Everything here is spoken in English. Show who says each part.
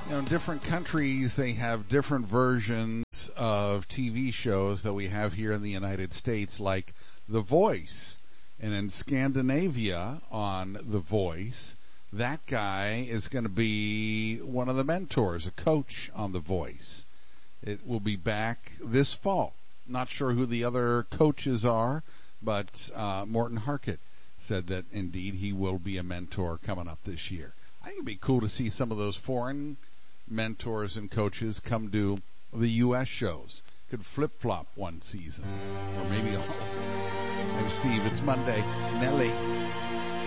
Speaker 1: Different countries, they have different versions of TV shows that we have here in the United States, like The Voice. And in Scandinavia on The Voice, that guy is going to be one of the mentors, a coach on The Voice. It will be back this fall. Not sure who the other coaches are, but Morten Harket said that indeed he will be a mentor coming up this year. I think it'd be cool to see some of those foreign mentors and coaches come to the U.S. shows. Could flip-flop one season. Or maybe all. I'm Steve. It's Monday. Nelly.